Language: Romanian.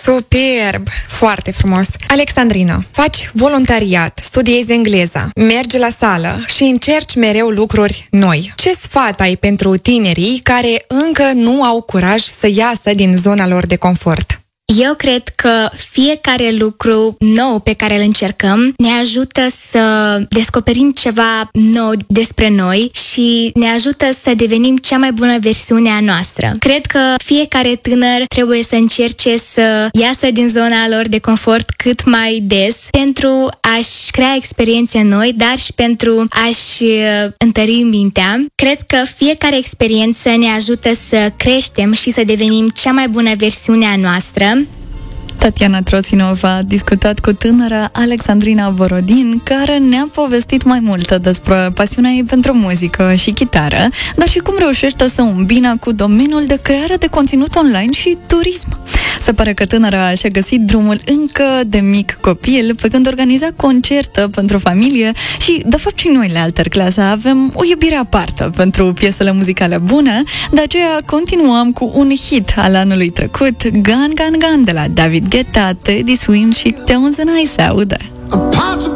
Superb! Foarte frumos! Alexandrina, faci voluntariat, studiezi engleza, mergi la sală și încerci mereu lucruri noi. Ce sfat ai pentru tinerii care încă nu au curaj să iasă din zona lor de confort? Eu cred că fiecare lucru nou pe care îl încercăm ne ajută să descoperim ceva nou despre noi și ne ajută să devenim cea mai bună versiune a noastră. Cred că fiecare tânăr trebuie să încerce să iasă din zona lor de confort cât mai des pentru a-și crea experiențe noi, dar și pentru a-și întări mintea. Cred că fiecare experiență ne ajută să creștem și să devenim cea mai bună versiune a noastră. Tatiana Troținova a discutat cu tânăra Alexandrina Borodin, care ne-a povestit mai multe despre pasiunea ei pentru muzică și chitară, dar și cum reușește să îmbină cu domeniul de creare de conținut online și turism. Se pare că tânăra și-a găsit drumul încă de mic copil, pe când organiza concerte pentru familie și, de fapt, și noi la Alterclasa avem o iubire aparte pentru piesele muzicale bune, de aceea continuăm cu un hit al anului trecut, Gun Gun Gun, de la David Guetta, Teddy Swims și Tones and I se aude.